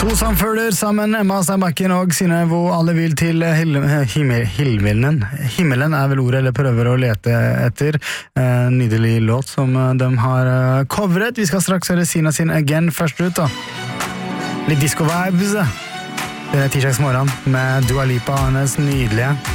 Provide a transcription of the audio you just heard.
To samfølger sammen, Emma Steinbakken og Synnøve, alle vil til himmelen. Himmelen vel ordet, eller prøver å lete etter. Nydelig låt som de har covret. Vi skal straks høre Sina sin Again først ut da. Litt disco-vibes. Det tirsdagsmorgen med Dua Lipa og hennes nydelige